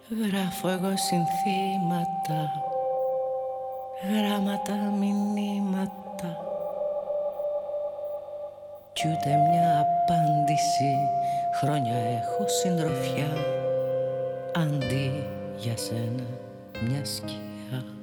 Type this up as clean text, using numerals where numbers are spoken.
Γράφω εγώ συνθήματα, γράμματα, μηνύματα κι ούτε μια απάντηση. Χρόνια έχω συντροφιά, αντί για σένα μια σκιά.